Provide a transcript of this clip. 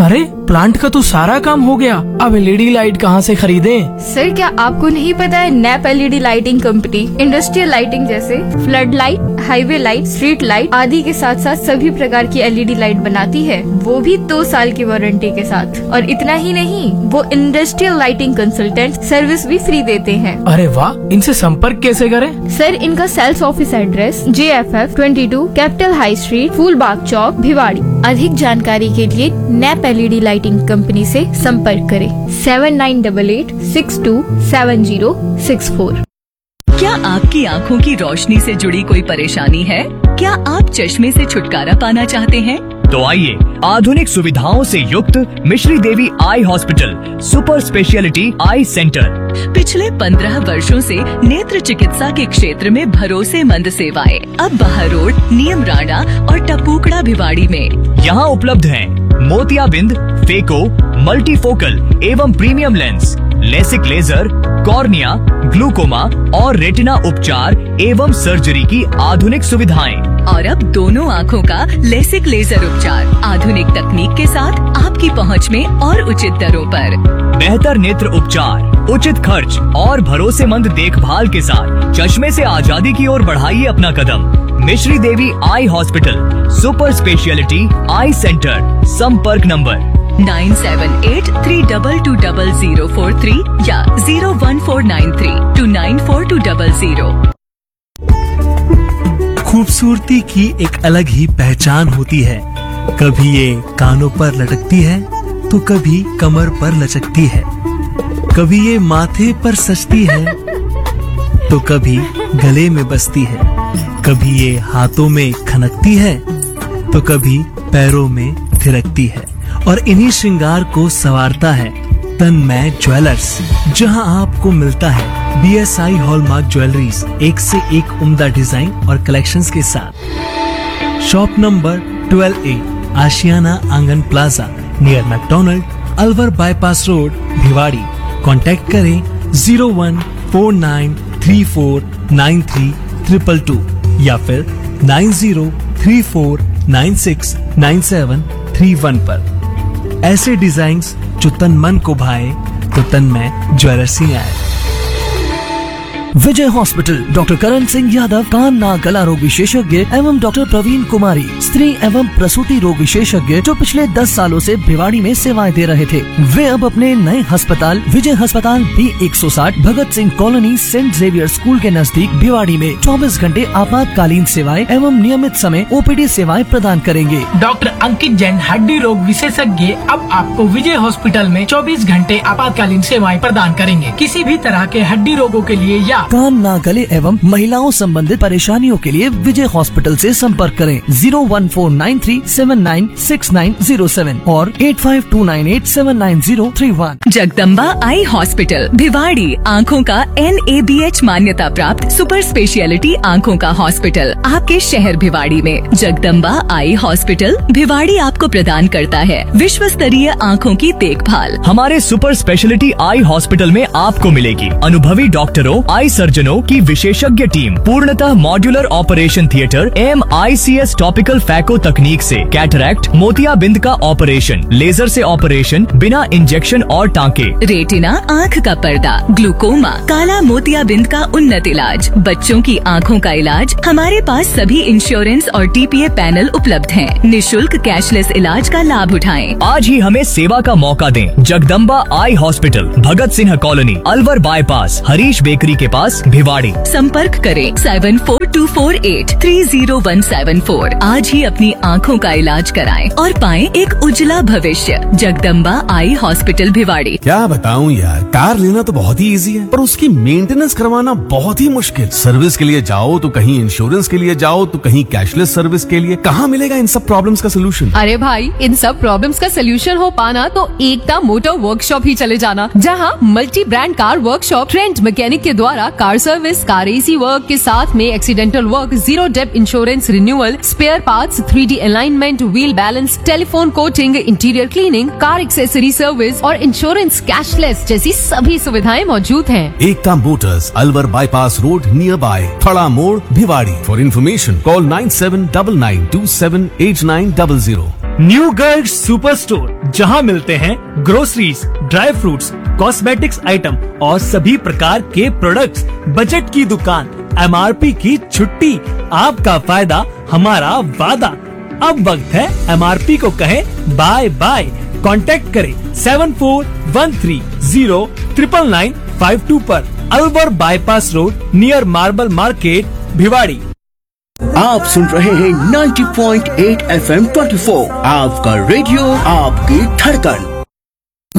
अरे प्लांट का तो सारा काम हो गया, अब एलईडी लाइट कहाँ से खरीदें? सर क्या आपको नहीं पता है nap LED lighting company industrial lighting जैसे flood light, highway light, street light आदि के साथ साथ सभी प्रकार की एलईडी लाइट बनाती है, वो भी 2 साल की वारंटी के साथ। और इतना ही नहीं, वो इंडस्ट्रियल लाइटिंग कंसल्टेंट सर्विस भी फ्री देते हैं। अरे वाह, इनसे संपर्क कैसे करें? सर इनका sales office address JFF 22 capital high street, Phoolbagh चौक, भिवाड़ी। अधिक जानकारी के लिए नैप एलईडी लाइटिंग कंपनी से संपर्क करें 7988627064। क्या आपकी आँखों की रोशनी से जुड़ी कोई परेशानी है? क्या आप चश्मे से छुटकारा पाना चाहते हैं? तो आइए आधुनिक सुविधाओं से युक्त मिश्री देवी आई हॉस्पिटल सुपर स्पेशलिटी आई सेंटर। पिछले 15 वर्षों से नेत्र चिकित्सा के क्षेत्र में भरोसेमंद सेवाएं अब बाहर रोड, नियम राणा और टपूकड़ा भिवाड़ी में। यहाँ उपलब्ध हैं मोतियाबिंद, फेको, मल्टीफोकल एवं premium lens, LASIK laser, cornea, glaucoma और रेटिना उपचार एवं सर्जरी की आधुनिक सुविधाएं। और अब दोनों आँखों का लेसिक लेजर उपचार आधुनिक तकनीक के साथ आपकी पहुँच में और उचित दरों पर। बेहतर नेत्र उपचार, उचित खर्च और भरोसेमंद देखभाल के साथ चश्मे से आजादी की ओर बढ़ाइए अपना कदम। मिश्री देवी आई हॉस्पिटल सुपर स्पेशलिटी आई सेंटर। संपर्क नंबर 9783220043 या 01493294200। खूबसूरती की एक अलग ही पहचान होती है। कभी ये कानों पर लटकती है तो कभी कमर पर लचकती है, कभी ये माथे पर सजती है तो कभी गले में बसती है, कभी ये हाथों में खनकती है तो कभी पैरों में थिरकती है। और इन्हीं श्रृंगार को संवारता है तन्मय ज्वेलर्स, जहां आपको मिलता है BSI हॉलमार्क ज्वेलरीज एक से एक उम्दा डिजाइन और कलेक्शंस के साथ। शॉप नंबर 12A, आशियाना आंगन plaza, near McDonald, Alwar bypass road, Bhiwadi. Contact करें 0149349322 या फिर 9034969731 पर। ऐसे डिजाइन्स जो तन मन को भाए तो तन्मय ज्वेलर्स ही आए। विजय हॉस्पिटल, डॉक्टर करण सिंह यादव, कान नाक गला रोग विशेषज्ञ एवं डॉक्टर प्रवीण कुमारी, स्त्री एवं प्रसूति रोग विशेषज्ञ, जो पिछले 10 सालों से भिवाड़ी में सेवाएं दे रहे थे। वे अब अपने नए अस्पताल विजय अस्पताल B160 Bhagat Singh colony Saint Xavier school के नजदीक भिवाड़ी में 24 घंटे आपातकालीन सेवाएं एवं नियमित समय OPD सेवाएं प्रदान करेंगे। डॉक्टर अंकित जैन, हड्डी रोग विशेषज्ञ, अब आपको विजय हॉस्पिटल में 24 घंटे आपातकालीन सेवाएं प्रदान करेंगे। किसी भी तरह के हड्डी रोगों के लिए या कान नाक गले एवं महिलाओं संबंधित परेशानियों के लिए विजय हॉस्पिटल से संपर्क करें 01493796907 और 8529879031। जगदम्बा आई हॉस्पिटल भिवाड़ी आँखों का NABH मान्यता प्राप्त सुपर स्पेशलिटी आँखों का हॉस्पिटल आपके शहर भिवाड़ी में। जगदम्बा आई हॉस्पिटल भिवाड़ी आपको प्रदान करता है विश्व स्तरीय आँखों की देखभाल। हमारे सुपर स्पेशलिटी आई हॉस्पिटल में आपको मिलेगी अनुभवी डॉक्टरों, आई सर्जनों की विशेषज्ञ टीम, पूर्णतः modular operation theatre, MICS topical phaco तकनीक से कैटरैक्ट, मोतियाबिंद का ऑपरेशन, लेजर से ऑपरेशन बिना इंजेक्शन और टांके, रेटिना आँख का पर्दा, ग्लूकोमा, काला मोतियाबिंद का उन्नत इलाज, बच्चों की आँखों का इलाज। हमारे पास सभी इंश्योरेंस और TPA पैनल उपलब्ध हैं। निःशुल्क कैशलेस इलाज का लाभ उठाएं। आज ही हमें सेवा का मौका दें। Jagdamba eye hospital, Bhagat Singh colony, Alwar bypass, Harish bakery के पास, भिवाड़ी। संपर्क करें 7424830174। आज ही अपनी आँखों का इलाज कराएं और पाएं एक उज्जवला भविष्य। Jagdamba eye hospital Bhiwadi. क्या बताऊं यार, कार लेना तो बहुत ही इजी है पर उसकी मेंटेनेंस करवाना बहुत ही मुश्किल। सर्विस के लिए जाओ तो कहीं इंश्योरेंस के लिए जाओ तो कहीं कैशलेस सर्विस के लिए। कहाँ मिलेगा इन सब प्रॉब्लम्स का सोल्यूशन? अरे भाई, इन सब प्रॉब्लम्स का सोल्यूशन हो पाना तो एकता मोटर वर्कशॉप ही चले जाना, जहां multi brand car workshop trend mechanic के द्वारा car service, car AC work के साथ में accidental work, zero depth insurance renewal, spare parts, 3D alignment, wheel balance, telephone coating, interior cleaning, car accessory service और insurance cashless जैसी सभी सुविधाएं मौजूद हैं। एकता Motors, Alwar bypass road, near by थड़ा मोड़, Bhiwadi. For information call 9799278900। New Garg super store, जहां मिलते हैं groceries, dry fruits, cosmetics item और सभी प्रकार के प्रोडक्ट्स। बजट की दुकान, MRP की छुट्टी, आपका फायदा हमारा वादा। अब वक्त है MRP को कहें बाय बाय। कांटेक्ट करें 7413099952 पर, Alwar bypass road near marble market, Bhiwadi. आप सुन रहे हैं 90.8 FM 24, आपका रेडियो, आपकी धड़कन।